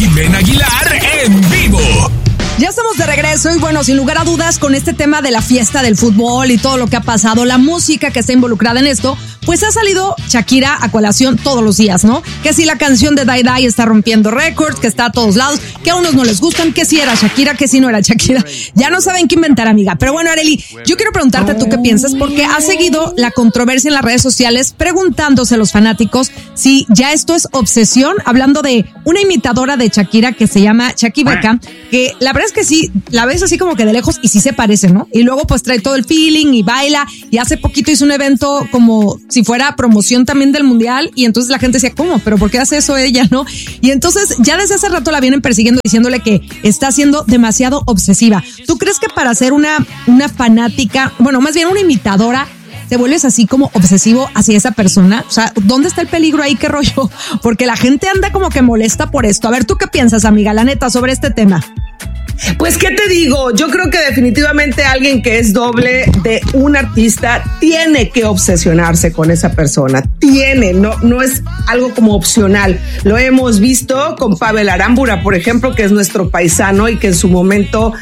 Jimena Aguilar en vivo. Ya estamos de regreso y bueno, sin lugar a dudas con este tema de la fiesta del fútbol y todo lo que ha pasado, la música que está involucrada en esto, pues ha salido Shakira a colación todos los días, ¿no? Que si la canción de Die Die está rompiendo récords, que está a todos lados, que a unos no les gustan, que si era Shakira, que si no era Shakira. Ya no saben qué inventar, amiga. Pero bueno, Arely, yo quiero preguntarte tú qué piensas, porque ha seguido la controversia en las redes sociales preguntándose a los fanáticos si ya esto es obsesión, hablando de una imitadora de Shakira que se llama Shaki Becca, que la verdad es que sí, la ves así como que de lejos y sí se parece, ¿no? Y luego pues trae todo el feeling y baila, y hace poquito hizo un evento como si fuera promoción también del mundial, y entonces la gente decía, ¿cómo? ¿Pero por qué hace eso ella, no? Y entonces ya desde hace rato la vienen persiguiendo diciéndole que está siendo demasiado obsesiva. ¿Tú crees que para ser una fanática, bueno, más bien una imitadora, te vuelves así como obsesivo hacia esa persona? O sea, ¿dónde está el peligro ahí? ¿Qué rollo? Porque la gente anda como que molesta por esto. A ver, ¿tú qué piensas, amiga, la neta, sobre este tema? Pues, ¿qué te digo? Yo creo que definitivamente alguien que es doble de un artista tiene que obsesionarse con esa persona. No es algo como opcional. Lo hemos visto con Pavel Arambura, por ejemplo, que es nuestro paisano y que en su momento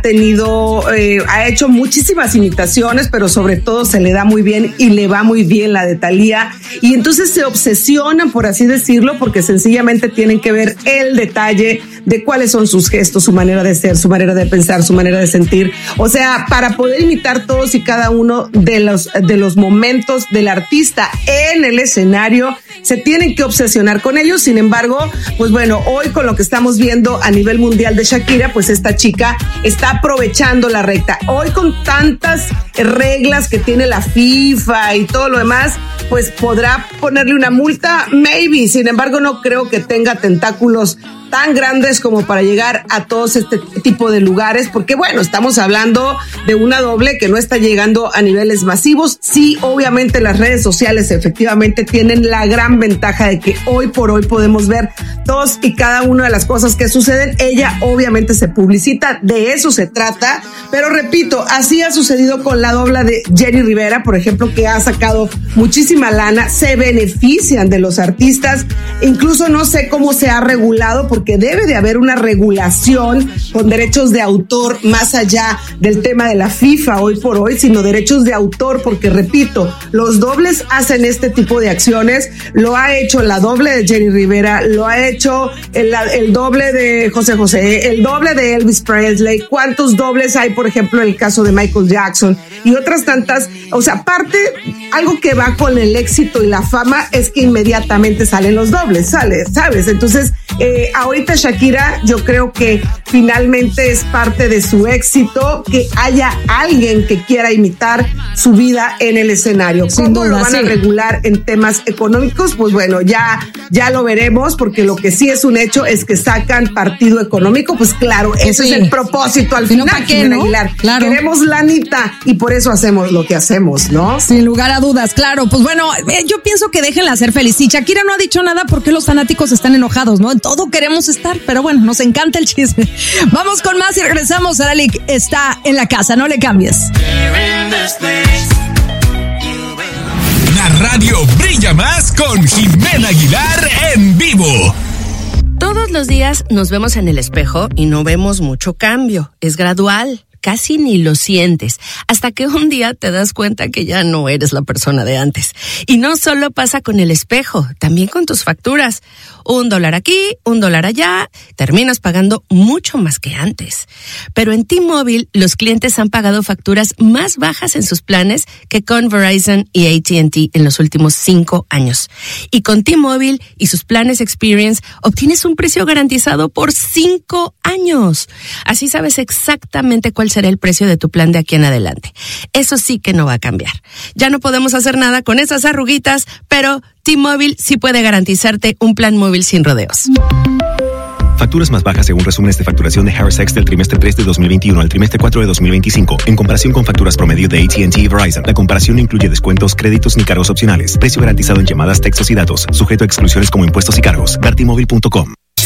ha hecho muchísimas imitaciones, pero sobre todo se le da muy bien y le va muy bien la de Thalía. Y entonces se obsesionan, por así decirlo, porque sencillamente tienen que ver el detalle de cuáles son sus gestos, su manera de ser, su manera de pensar, su manera de sentir. O sea, para poder imitar todos y cada uno de los momentos del artista en el escenario, se tienen que obsesionar con ellos. Sin embargo, pues bueno, hoy con lo que estamos viendo a nivel mundial de Shakira, pues esta chica está aprovechando la recta. Hoy con tantas reglas que tiene la FIFA y todo lo demás, pues podrá ponerle una multa, maybe. Sin embargo, no creo que tenga tentáculos tan grandes como para llegar a todos este tipo de lugares, porque bueno, estamos hablando de una doble que no está llegando a niveles masivos. Sí, obviamente las redes sociales efectivamente tienen la gran ventaja de que hoy por hoy podemos ver todos y cada una de las cosas que suceden. Ella obviamente se publicita, de eso se trata, pero repito, así ha sucedido con la doble de Jenny Rivera, por ejemplo, que ha sacado muchísima lana, se benefician de los artistas, incluso no sé cómo se ha regulado, porque debe de haber una regulación con derechos de autor más allá del tema de la FIFA hoy por hoy, sino derechos de autor, porque repito, los dobles hacen este tipo de acciones. Lo ha hecho la doble de Jenny Rivera, lo ha hecho el doble de José José, el doble de Elvis Presley. ¿Cuántos dobles hay, por ejemplo, en el caso de Michael Jackson y otras tantas? O sea, aparte, algo que va con el éxito y la fama es que inmediatamente salen los dobles, ¿sabes? Entonces, ahorita Shakira, yo creo que finalmente es parte de su éxito que haya alguien que quiera imitar su vida en el escenario. ¿Cómo lo van a regular en temas económicos? Pues bueno, ya lo veremos, porque lo que sí es un hecho es que sacan partido económico. Pues claro, ese es el propósito al final, ¿para qué, no? Aguilar. Claro. Queremos lanita y por eso hacemos lo que hacemos, ¿no? Sin lugar a dudas, claro. Pues bueno, yo pienso que déjenla ser feliz. Si Shakira no ha dicho nada, ¿por qué los fanáticos están enojados, no? En todo queremos estar, pero bueno, nos encanta el chisme. Vamos con más y regresamos. Arely está en la casa, no le cambies. La radio brilla más con Jimena Aguilar en vivo. Todos los días nos vemos en el espejo y no vemos mucho cambio. Es gradual. Casi ni lo sientes, hasta que un día te das cuenta que ya no eres la persona de antes. Y no solo pasa con el espejo, también con tus facturas. $1 aquí, $1 allá, terminas pagando mucho más que antes. Pero en T-Mobile, los clientes han pagado facturas más bajas en sus planes que con Verizon y AT&T en los últimos 5 años. Y con T-Mobile y sus planes Experience, obtienes un precio garantizado por 5 años. Así sabes exactamente cuál será el precio de tu plan de aquí en adelante. Eso sí que no va a cambiar. Ya no podemos hacer nada con esas arruguitas, pero T-Mobile sí puede garantizarte un plan móvil sin rodeos. Facturas más bajas según resúmenes de facturación de Harris X del trimestre 3 de 2021 al trimestre 4 de 2025, en comparación con facturas promedio de AT&T y Verizon. La comparación no incluye descuentos, créditos ni cargos opcionales. Precio garantizado en llamadas, textos y datos, sujeto a exclusiones como impuestos y cargos. Vertimóvil.com.